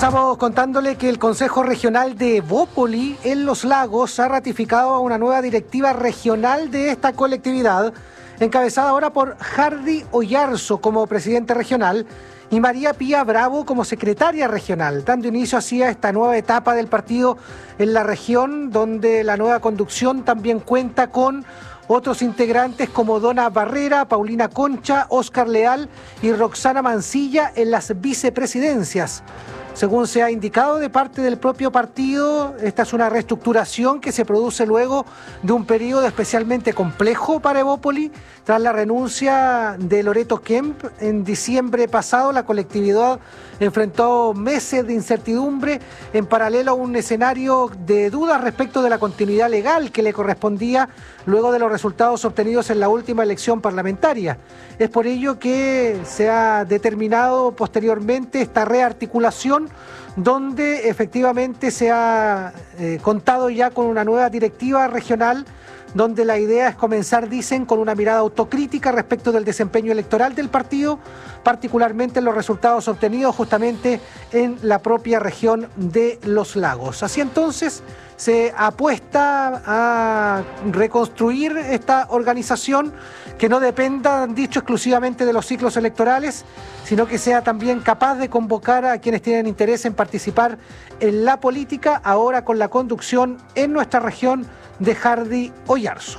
Comenzamos contándole que el Consejo Regional de Evópoli, en Los Lagos, ha ratificado una nueva directiva regional de esta colectividad, encabezada ahora por Hardy Oyarzo como presidente regional y María Pía Bravo como secretaria regional, dando inicio así a esta nueva etapa del partido en la región, donde la nueva conducción también cuenta con otros integrantes como Donna Barrera, Paulina Concha, Óscar Leal y Roxana Mancilla en las vicepresidencias. Según se ha indicado de parte del propio partido, esta es una reestructuración que se produce luego de un periodo especialmente complejo para Evópoli. Tras la renuncia de Loreto Kemp en diciembre pasado, la colectividad enfrentó meses de incertidumbre en paralelo a un escenario de dudas respecto de la continuidad legal que le correspondía luego de los resultados obtenidos en la última elección parlamentaria. Es por ello que se ha determinado posteriormente esta rearticulación, donde efectivamente se ha contado ya con una nueva directiva regional, donde la idea es comenzar, dicen, con una mirada autocrítica respecto del desempeño electoral del partido, particularmente en los resultados obtenidos justamente en la propia región de Los Lagos. Así entonces se apuesta a reconstruir esta organización que no dependa, han dicho, exclusivamente de los ciclos electorales, sino que sea también capaz de convocar a quienes tienen interés en participar en la política, ahora con la conducción en nuestra región de Hardy Oyarzo.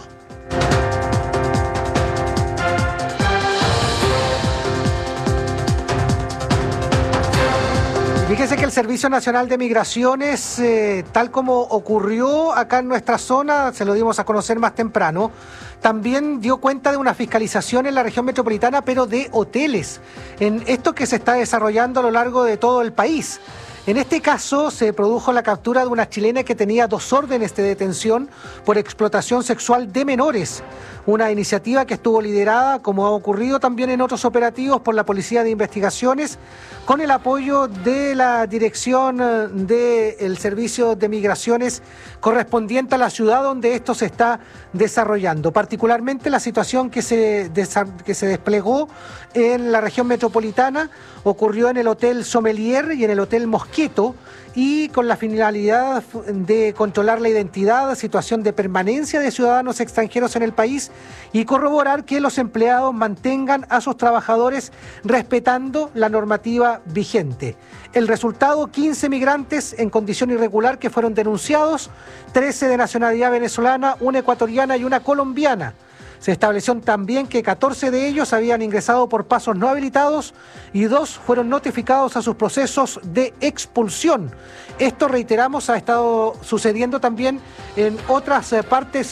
Fíjese que el Servicio Nacional de Migraciones, tal como ocurrió acá en nuestra zona, se lo dimos a conocer más temprano, también dio cuenta de una fiscalización en la región metropolitana, pero de hoteles, en esto que se está desarrollando a lo largo de todo el país. En este caso se produjo la captura de una chilena que tenía 2 órdenes de detención por explotación sexual de menores. Una iniciativa que estuvo liderada, como ha ocurrido también en otros operativos, por la Policía de Investigaciones, con el apoyo de la dirección del Servicio de Migraciones correspondiente a la ciudad donde esto se está desarrollando. Particularmente la situación que se desplegó en la región metropolitana ocurrió en el Hotel Sommelier y en el Hotel Mosquito, y con la finalidad de controlar la identidad, situación de permanencia de ciudadanos extranjeros en el país y corroborar que los empleados mantengan a sus trabajadores respetando la normativa vigente. El resultado: 15 migrantes en condición irregular que fueron denunciados, 13 de nacionalidad venezolana, una ecuatoriana y una colombiana. Se estableció también que 14 de ellos habían ingresado por pasos no habilitados y 2 fueron notificados a sus procesos de expulsión. Esto, reiteramos, ha estado sucediendo también en otras partes